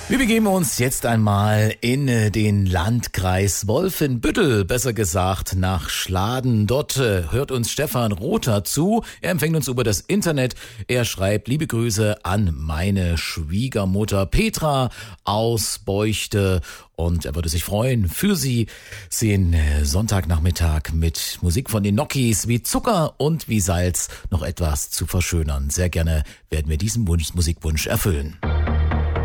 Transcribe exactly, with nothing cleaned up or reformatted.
Wir begeben uns jetzt einmal in den Landkreis Wolfenbüttel, besser gesagt nach Schladen. Dort hört uns Stefan Rother zu. Er empfängt uns über das Internet. Er schreibt: Liebe Grüße an meine Schwiegermutter Petra aus Beuchte. Und er würde sich freuen, für Sie den Sonntagnachmittag mit Musik von den Nokis wie Zucker und wie Salz noch etwas zu verschönern. Sehr gerne werden wir diesen Wunsch, Musikwunsch erfüllen.